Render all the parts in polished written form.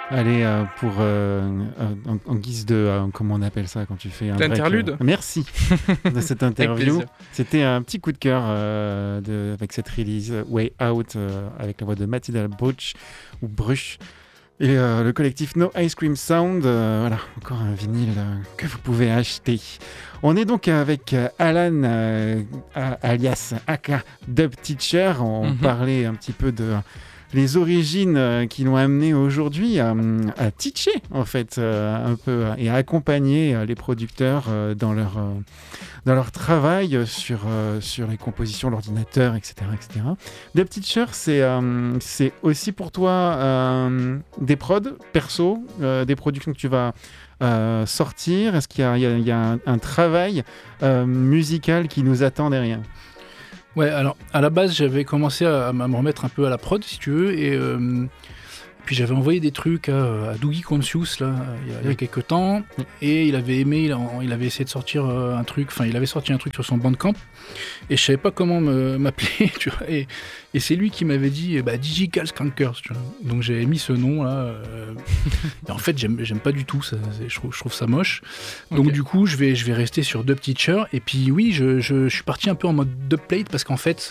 Allez, en guise de... comment on appelle ça quand tu fais un L'interlude. Merci de cette interview. plaisir. C'était un petit coup de cœur avec cette release Way Out avec la voix de Mathilda Bruch. Et le collectif No Ice Cream Sound, voilà, encore un vinyle que vous pouvez acheter. On est donc avec Alan, alias Aka Dub Teacher. On parlait un petit peu de les origines qui l'ont amené aujourd'hui à teacher, en fait, un peu, et à accompagner les producteurs dans leur travail sur les compositions, l'ordinateur, etc. etc. Dub Teacher, c'est aussi pour toi des prods perso, des productions que tu vas sortir. Est-ce qu'il y a un travail musical qui nous attend derrière ? Ouais, alors à la base j'avais commencé à me remettre un peu à la prod si tu veux et puis j'avais envoyé des trucs à Dougie Conscious là il y a quelques temps et il avait aimé, il avait essayé de sortir un truc, enfin il avait sorti un truc sur son Bandcamp et je savais pas comment m'appeler tu vois et c'est lui qui m'avait dit Digital Skankers tu vois. Donc j'avais mis ce nom là et en fait j'aime pas du tout ça, je trouve ça moche. Donc du coup je vais rester sur Dub Teacher et puis oui je suis parti un peu en mode dubplate parce qu'en fait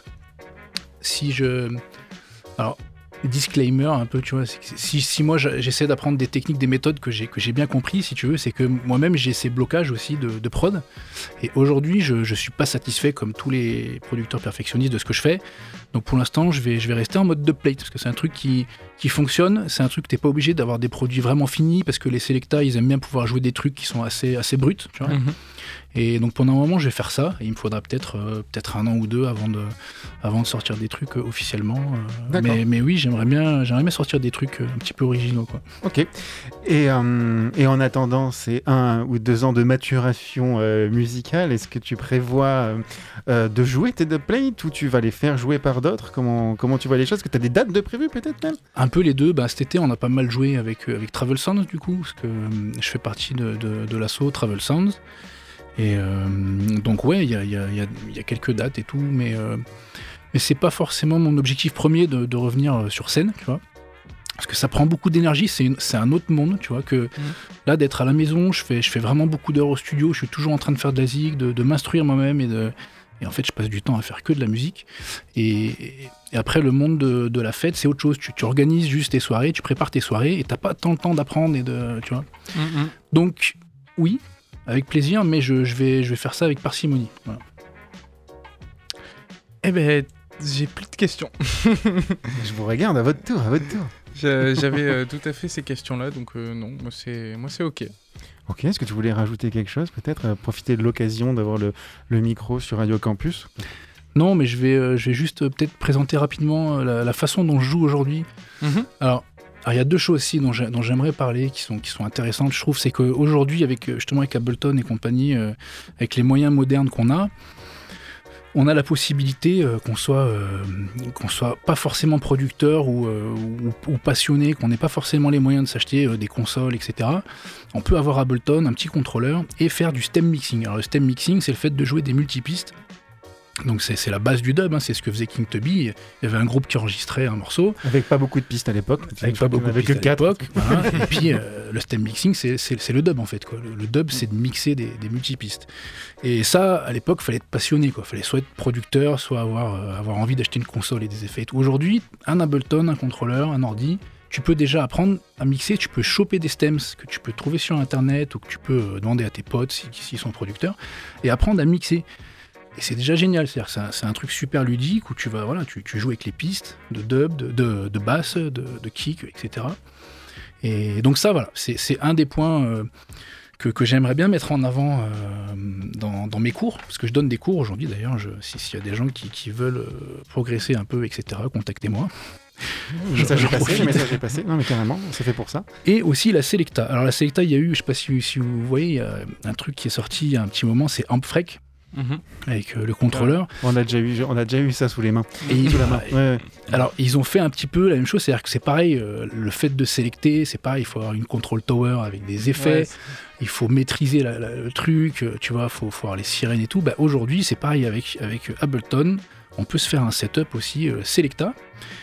alors disclaimer un peu, tu vois, si moi j'essaie d'apprendre des techniques, des méthodes que j'ai bien compris, si tu veux, c'est que moi-même j'ai ces blocages aussi de prod, et aujourd'hui je suis pas satisfait comme tous les producteurs perfectionnistes de ce que je fais, donc pour l'instant je vais rester en mode dubplate, parce que c'est un truc qui fonctionne, c'est un truc que t'es pas obligé d'avoir des produits vraiment finis, parce que les Selecta ils aiment bien pouvoir jouer des trucs qui sont assez bruts, tu vois. Et donc pendant un moment je vais faire ça, et il me faudra peut-être un an ou deux avant de sortir des trucs officiellement. Mais oui, j'aimerais bien sortir des trucs un petit peu originaux, quoi. Ok. Et en attendant ces 1 ou 2 ans de maturation musicale, est-ce que tu prévois de jouer tes dubplates ou tu vas les faire jouer par d'autres ? Comment tu vois les choses ? Est-ce que tu as des dates de prévues peut-être même ? Un peu les deux. Cet été on a pas mal joué avec Travel Sounds du coup, parce que je fais partie de l'asso Travel Sounds. Et donc ouais, il y a quelques dates et tout, mais c'est pas forcément mon objectif premier de revenir sur scène, tu vois. Parce que ça prend beaucoup d'énergie, c'est un autre monde, tu vois, que là d'être à la maison, je fais vraiment beaucoup d'heures au studio, je suis toujours en train de faire de la zig, de m'instruire moi-même et en fait je passe du temps à faire que de la musique. Et après le monde de la fête, c'est autre chose, tu organises juste tes soirées, tu prépares tes soirées et t'as pas tant le temps d'apprendre tu vois. Donc oui, avec plaisir, mais je vais faire ça avec parcimonie. Voilà. Eh ben, j'ai plus de questions. Je vous regarde à votre tour. J'avais tout à fait ces questions-là, donc non, moi c'est ok. Ok, est-ce que tu voulais rajouter quelque chose, peut-être profiter de l'occasion d'avoir le micro sur Radio Campus ? Non, mais je vais juste peut-être présenter rapidement la façon dont je joue aujourd'hui. Alors, il y a deux choses aussi dont j'aimerais parler, qui sont intéressantes, je trouve, c'est qu'aujourd'hui, avec Ableton et compagnie, avec les moyens modernes qu'on a, on a la possibilité qu'on soit pas forcément producteur ou passionné, qu'on n'ait pas forcément les moyens de s'acheter des consoles, etc. On peut avoir Ableton, un petit contrôleur, et faire du stem mixing. Alors le stem mixing, c'est le fait de jouer des multipistes. Donc c'est la base du dub, hein, c'est ce que faisait King Tubby. Il y avait un groupe qui enregistrait un morceau. Avec pas beaucoup de pistes à l'époque. Avec que 4. Voilà. Et puis le stem mixing, c'est le dub en fait, quoi. Le dub, c'est de mixer des multipistes. Et ça, à l'époque, fallait être passionné, quoi. Fallait soit être producteur, soit avoir envie d'acheter une console et des effets. Et tout. Aujourd'hui, un Ableton, un contrôleur, un ordi, tu peux déjà apprendre à mixer, tu peux choper des stems que tu peux trouver sur internet ou que tu peux demander à tes potes s'ils sont producteurs et apprendre à mixer. Et c'est déjà génial, c'est-à-dire que c'est un truc super ludique où tu joues avec les pistes de dub, de basse, de kick, etc. Et donc ça, voilà, c'est un des points que j'aimerais bien mettre en avant dans mes cours, parce que je donne des cours aujourd'hui d'ailleurs, s'il y a des gens qui veulent progresser un peu, etc., contactez-moi. Le message est passé, non mais carrément, c'est fait pour ça. Et aussi la Selecta. Alors la Selecta, il y a eu, je sais pas si vous voyez, il y a un truc qui est sorti il y a un petit moment, c'est Ampfrek. Avec le contrôleur. On a déjà eu ça sous les mains. Sous la main. Ouais. Alors, ils ont fait un petit peu la même chose, c'est-à-dire que c'est pareil, le fait de sélecter, c'est pareil, il faut avoir une control tower avec des effets, il faut maîtriser le truc, tu vois, il faut avoir les sirènes et tout. Aujourd'hui, c'est pareil avec Ableton, on peut se faire un setup aussi Selecta.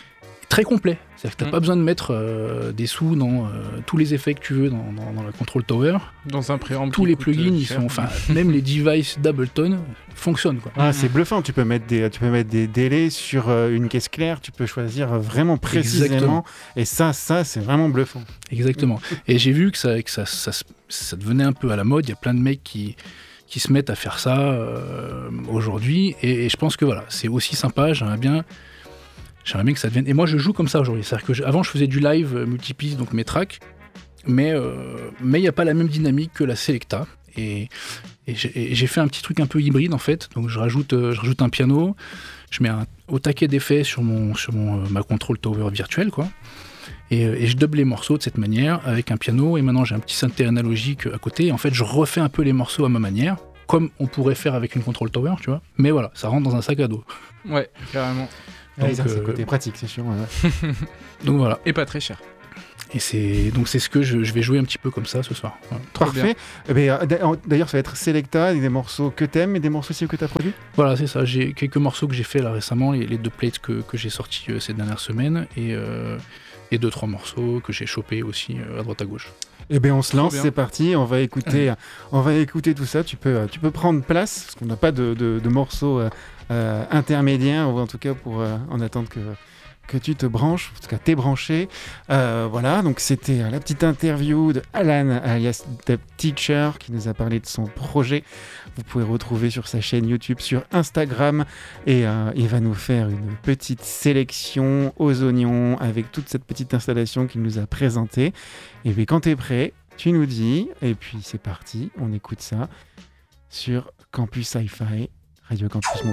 très complet. C'est-à-dire que t'as pas besoin de mettre des sous dans tous les effets que tu veux dans la Control Tower. Dans un préampli. Tous les plugins, ils sont, même les devices d'Ableton fonctionnent, quoi. Ah, c'est bluffant. Tu peux mettre des délais sur une caisse claire. Tu peux choisir vraiment précisément. Exactement. Et ça, c'est vraiment bluffant. Exactement. Et j'ai vu que ça devenait un peu à la mode. Il y a plein de mecs qui se mettent à faire ça aujourd'hui. Et je pense que voilà, c'est aussi sympa. J'aimerais bien que ça devienne. Et moi, je joue comme ça aujourd'hui. C'est-à-dire que avant, je faisais du live multipiste, donc mes tracks, mais il n'y a pas la même dynamique que la Selecta. Et j'ai fait un petit truc un peu hybride en fait. Donc je rajoute un piano, je mets au taquet d'effets sur ma Control Tower virtuelle, quoi. Et je dub les morceaux de cette manière avec un piano. Et maintenant, j'ai un petit synthé analogique à côté. Et en fait, je refais un peu les morceaux à ma manière, comme on pourrait faire avec une Control Tower, tu vois. Mais voilà, ça rentre dans un sac à dos. Ouais, carrément. Donc, ça, c'est le côté pratique, c'est sûr. Ouais. Donc voilà. Et pas très cher. Et c'est ce que je vais jouer un petit peu comme ça ce soir. Voilà. Parfait. D'ailleurs, ça va être Selecta, des morceaux que t'aimes et des morceaux aussi que t'as produits. Voilà, c'est ça. J'ai quelques morceaux que j'ai fait là récemment, les 2 plates que j'ai sortis ces dernières semaines, et 2-3 morceaux que j'ai chopés aussi à droite à gauche. Eh bien, on se lance, c'est parti. On va écouter tout ça. Tu peux prendre place parce qu'on n'a pas de morceaux intermédiaires, ou en tout cas pour en attendre que tu te branches, en tout cas t'es branché. Voilà, donc c'était la petite interview de Alan, alias The Teacher, qui nous a parlé de son projet. Vous pouvez retrouver sur sa chaîne YouTube, sur Instagram, et il va nous faire une petite sélection aux oignons avec toute cette petite installation qu'il nous a présentée. Et puis quand t'es prêt, tu nous dis, et puis c'est parti, on écoute ça sur Campus Hi-Fi, Radio Campus Montpellier.